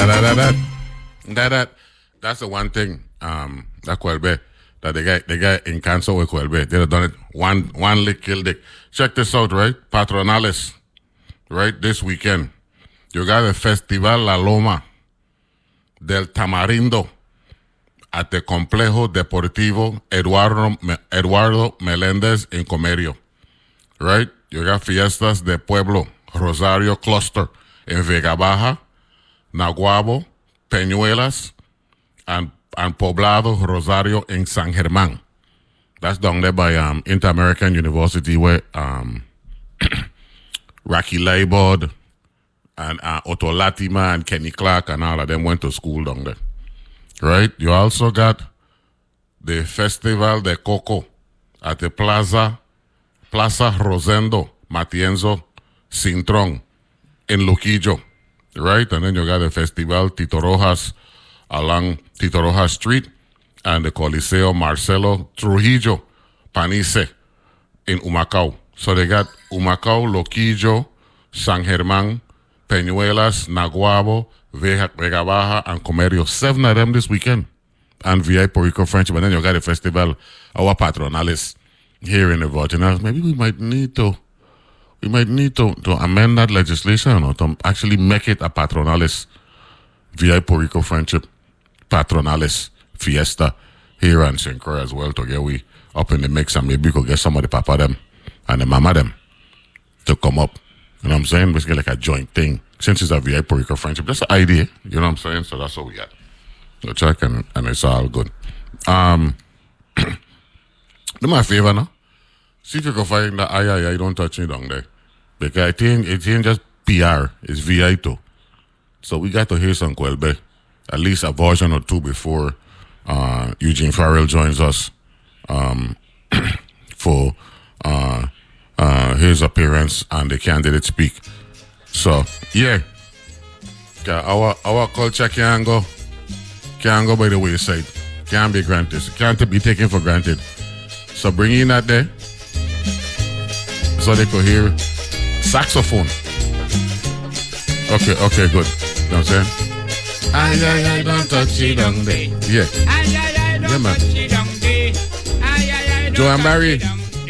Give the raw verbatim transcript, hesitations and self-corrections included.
da da da da da da. That's the one thing. Um, that Kwelbe, that the guy, the guy in cancer with Kwelbe, they've done it. One, one lick killed it. Check this out, right? Patronales, right? This weekend, you got the Festival La Loma del Tamarindo at the Complejo Deportivo Eduardo Eduardo Meléndez in Comerio, right? You got Fiestas de Pueblo Rosario Cluster in Vega Baja, Naguabo, Peñuelas, and, and Poblado Rosario in San Germán. That's down there by um, Inter-American University where um, Rocky Laibod and uh, Otto Latima and Kenny Clark and all of them went to school down there. Right? You also got the Festival de Coco at the Plaza Plaza Rosendo Matienzo Cintrón in Luquillo. Right? And then you got the Festival Tito Rojas along Tito Rojas Street and the Coliseo Marcelo Trujillo Panice in Humacao. So they got Humacao, Luquillo, San Germán, Peñuelas, Naguabo, Vega, Vega Baja, and Comerio. Seven of them this weekend. And V I Puerto Rico Friendship. And then you got the festival, our patronales here in the Virgin Islands. Maybe we might need to we might need to, to amend that legislation or to actually make it a patronales V I Puerto Rico Friendship patronales fiesta here in Saint Croix as well to get we up in the mix, and maybe we could get some of the papa them and the mama them to come up. You know what I'm saying? Basically like a joint thing. Since it's a V I Puerto Rico Friendship, that's the idea. You know what I'm saying? So that's what we got. So check and, and it's all good. Um, do my favor now. See if you can find the I I I don't touch me down there. Because I think it ain't just P R, it's V I too. So we got to hear some Kwelbe. At least a version or two before uh, Eugene Farrell joins us um, for uh, uh, his appearance and the candidate speak. So yeah, our our culture can't go can't go by the wayside. Can't be granted. Can't be taken for granted. So bring in that there so they could hear saxophone. Okay, okay, good. You know what I'm saying? Ay, ay, ay, don't touch it down there. Yeah. Ay, ay, ay, don't yeah, man. Touch it down there. Ay, ay, ay, don't Joanne Barry.